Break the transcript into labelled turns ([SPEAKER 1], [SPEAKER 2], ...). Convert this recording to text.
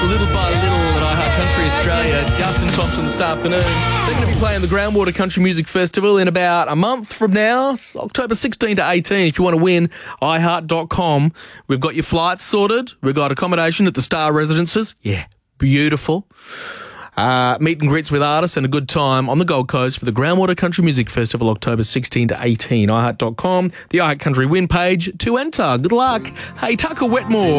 [SPEAKER 1] little by little at iHeart Country Australia. Justin Thompson this afternoon. They're going to be playing the Groundwater Country Music Festival in about a month from now, October 16 to 18. If you want to win, iHeart.com. We've got your flights sorted. We've got accommodation at the Star Residences. Yeah, beautiful. Meet and greets with artists and a good time on the Gold Coast for the Groundwater Country Music Festival, October 16 to 18. iHeart.com, the iHeart Country Win page to enter. Good luck. Hey, Tucker Wetmore.